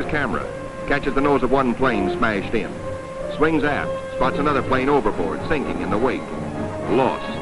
camera. Catches the nose of one plane smashed in. Swings aft. Spots another plane overboard, sinking in the wake. Lost.